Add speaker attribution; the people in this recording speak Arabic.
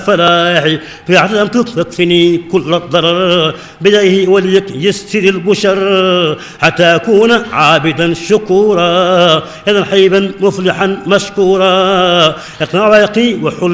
Speaker 1: فلاحي في عدم تكفني كل الضرر بديه وليك يسر البشر حتى أكون عابدا شكورا يدا حيبا مفلحا مشكورا يقنع ويقي وحل